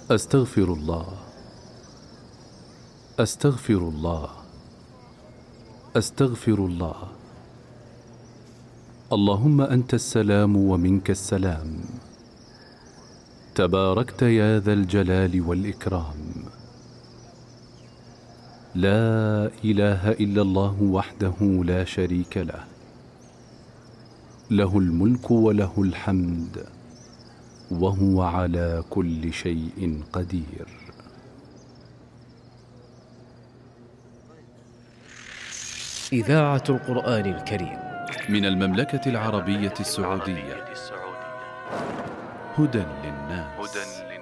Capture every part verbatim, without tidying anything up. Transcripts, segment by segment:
أستغفر الله أستغفر الله أستغفر الله. اللهم أنت السلام ومنك السلام، تباركت يا ذا الجلال والإكرام. لا إله إلا الله وحده لا شريك له، له الملك وله الحمد وهو على كل شيء قدير. إذاعة القرآن الكريم من المملكة العربية السعودية. هدى للناس.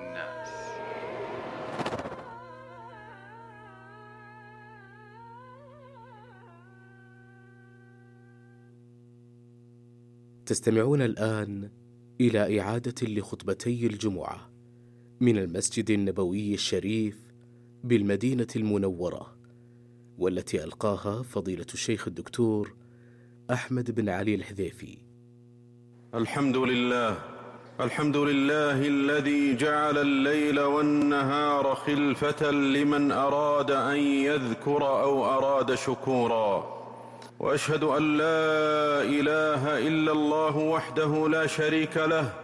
تستمعون الآن إلى إعادة لخطبتي الجمعة من المسجد النبوي الشريف بالمدينة المنورة، والتي ألقاها فضيلة الشيخ الدكتور أحمد بن علي الحذيفي. الحمد لله الحمد لله الذي جعل الليل والنهار خلفة لمن أراد أن يذكر أو أراد شكورا، وأشهد أن لا إله إلا الله وحده لا شريك له،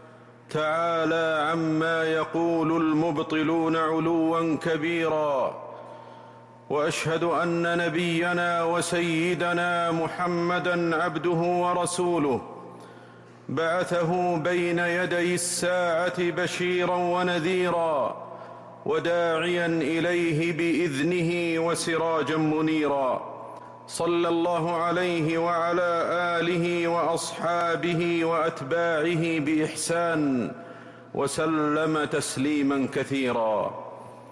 تعالى عما يقول المبطلون علوا كبيرا. وأشهد أن نبينا وسيدنا محمدًا عبده ورسوله، بعثه بين يدي الساعة بشيرا ونذيرا، وداعيا إليه بإذنه وسراجا منيرا. صلى الله عليه وعلى آله وأصحابه وأتباعه بإحسان، وسلم تسليما كثيرا.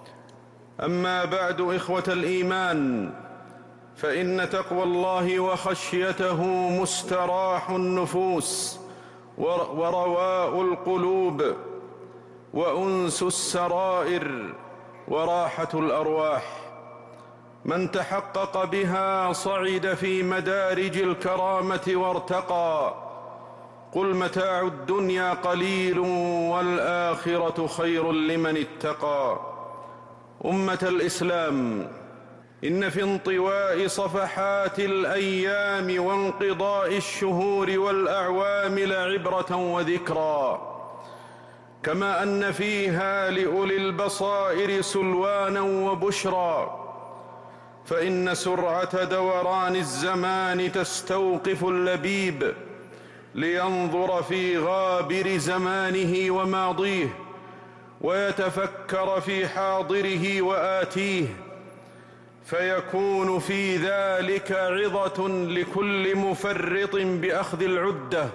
أما بعد، إخوة الإيمان، فإن تقوى الله وخشيته مستراح النفوس ورواء القلوب وأنس السرائر وراحة الأرواح. من تحقق بها صعد في مدارج الكرامة وارتقى. قل متاع الدنيا قليل والآخرة خير لمن اتقى. أمة الإسلام، إن في انطواء صفحات الأيام وانقضاء الشهور والأعوام لعبرة وذكرى، كما أن فيها لأولي البصائر سلوانا وبشرى. فإن سرعة دوران الزمان تستوقف اللبيب لينظر في غابر زمانه وماضيه، ويتفكر في حاضره وآتيه، فيكون في ذلك عظة لكل مفرط بأخذ العدة،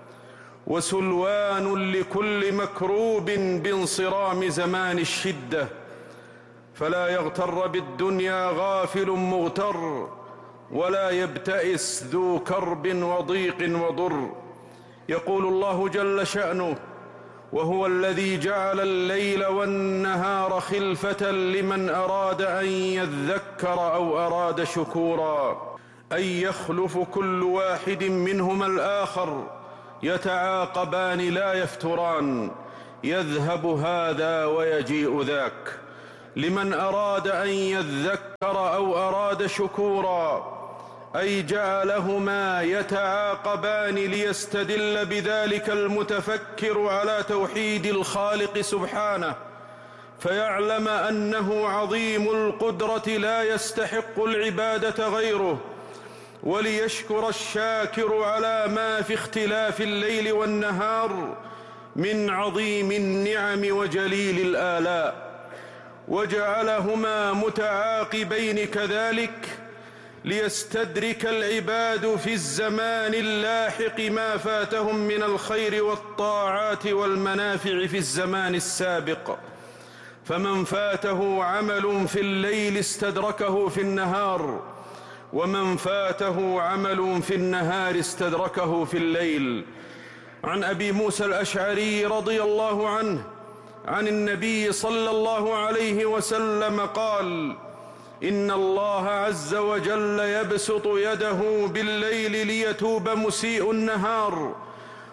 وسلوان لكل مكروب بانصرام زمان الشدة. فلا يغتر بالدنيا غافل مغتر، ولا يبتئس ذو كرب وضيق وضر. يقول الله جل شأنه: وهو الذي جعل الليل والنهار خلفة لمن أراد أن يذكر أو أراد شكورا، أي يخلف كل واحد منهما الآخر، يتعاقبان لا يفتران، يذهب هذا ويجيء ذاك. لمن أراد أن يذكر أو أراد شكورا، أي جعلهما يتعاقبان ليستدل بذلك المتفكر على توحيد الخالق سبحانه، فيعلم أنه عظيم القدرة لا يستحق العبادة غيره، وليشكر الشاكر على ما في اختلاف الليل والنهار من عظيم النعم وجليل الآلاء. وجعلهما متعاقبين كذلك ليستدرك العباد في الزمان اللاحق ما فاتهم من الخير والطاعات والمنافع في الزمان السابق. فمن فاته عمل في الليل استدركه في النهار، ومن فاته عمل في النهار استدركه في الليل. عن أبي موسى الأشعري رضي الله عنه عن النبي صلى الله عليه وسلم قال: إن الله عز وجل يبسط يده بالليل ليتوب مسيء النهار،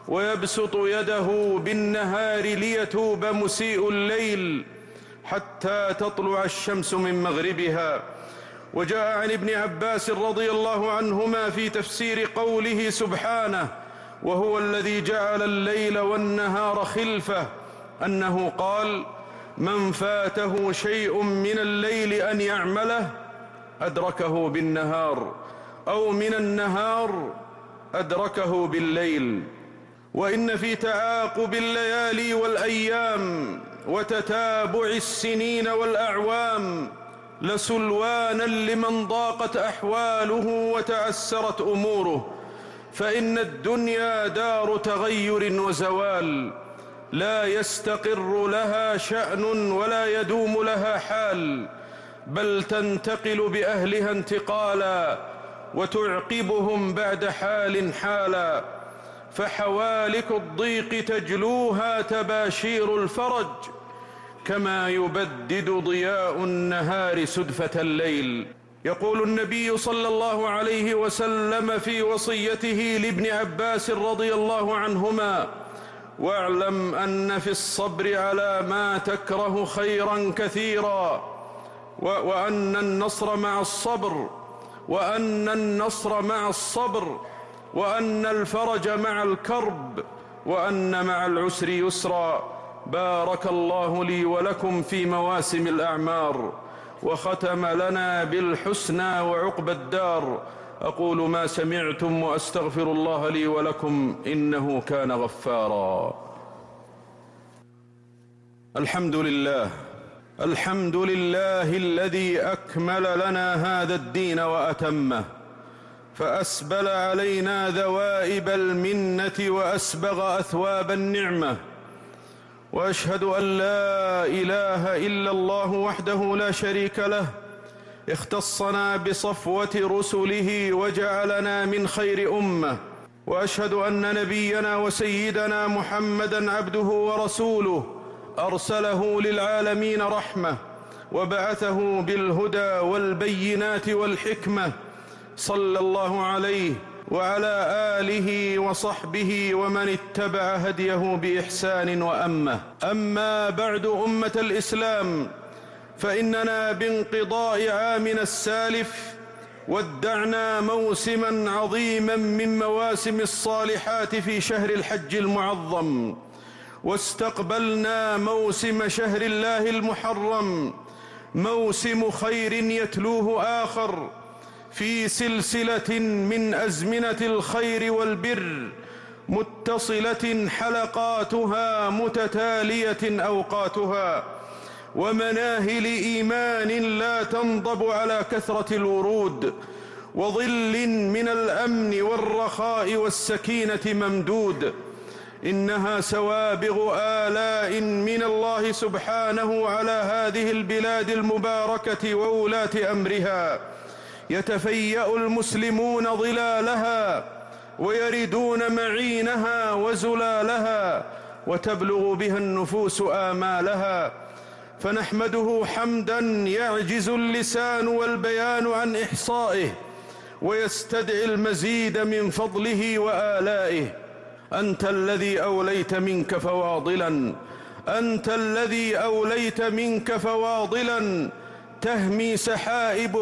ويبسط يده بالنهار ليتوب مسيء الليل حتى تطلع الشمس من مغربها. وجاء عن ابن عباس رضي الله عنهما في تفسير قوله سبحانه: وهو الذي جعل الليل والنهار خلفة، أنه قال: من فاته شيء من الليل أن يعمله أدركه بالنهار، أو من النهار أدركه بالليل. وإن في تعاقب الليالي والأيام وتتابع السنين والأعوام لسلوانا لمن ضاقت أحواله وتعسرت أموره، فإن الدنيا دار تغير وزوال، لا يستقر لها شأن ولا يدوم لها حال، بل تنتقل بأهلها انتقالا وتعقبهم بعد حال حالا. فحوالك الضيق تجلوها تباشير الفرج، كما يبدد ضياء النهار سدفة الليل. يقول النبي صلى الله عليه وسلم في وصيته لابن عباس رضي الله عنهما: واعلم أن في الصبر على ما تكره خيرا كثيرا، وأن النصر مع الصبر وأن النصر مع الصبر وأن الفرج مع الكرب، وأن مع العسر يسرا. بارك الله لي ولكم في مواسم الأعمار، وختم لنا بالحسنى وعقبى الدار. أقول ما سمعتم وأستغفر الله لي ولكم، إنه كان غفارا. الحمد لله الحمد لله الذي أكمل لنا هذا الدين وأتمه، فأسبل علينا ذوائب المنة وأسبغ أثواب النعمة. وأشهد أن لا إله إلا الله وحده لا شريك له، اختصنا بصفوة رسله وجعلنا من خير أمة. وأشهد أن نبينا وسيدنا محمدًا عبده ورسوله، أرسله للعالمين رحمة، وبعثه بالهدى والبينات والحكمة، صلى الله عليه وعلى آله وصحبه ومن اتبع هديه بإحسان وأمة. أما بعد، أمة الإسلام، فإننا بانقضاء عامنا السالف ودعنا موسما عظيما من مواسم الصالحات في شهر الحج المعظم، واستقبلنا موسم شهر الله المحرم، موسم خير يتلوه آخر في سلسلة من أزمنة الخير والبر، متصلة حلقاتها متتالية أوقاتها، ومناهل إيمان لا تنضب على كثرة الورود، وظل من الأمن والرخاء والسكينة ممدود. إنها سوابغ آلاء من الله سبحانه على هذه البلاد المباركة وولاة أمرها، يتفيأ المسلمون ظلالها ويردون معينها وزلالها، وتبلغ بها النفوس آمالها. فنحمده حمداً يعجز اللسان والبيان عن إحصائه، ويستدعي المزيد من فضله وآلائه. أنت الذي أوليت منك فواضلاً أنت الذي أوليت منك فواضلاً تهمي سحائب